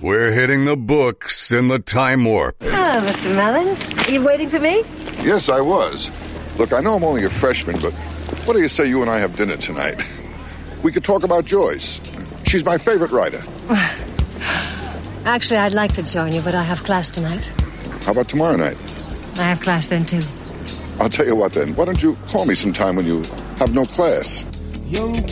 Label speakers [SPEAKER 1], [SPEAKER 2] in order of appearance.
[SPEAKER 1] We're hitting the books in the time warp.
[SPEAKER 2] Hello, Mr. Mellon. Are you waiting for me?
[SPEAKER 3] Yes, I was. Look, I know I'm only a freshman, but what do you say you and I have dinner tonight? We could talk about Joyce. She's my favorite writer.
[SPEAKER 2] Actually, I'd like to join you, but I have class tonight.
[SPEAKER 3] How about tomorrow night?
[SPEAKER 2] I have class then, too.
[SPEAKER 3] I'll tell you what then. Why don't you call me sometime when you have no class?
[SPEAKER 4] Young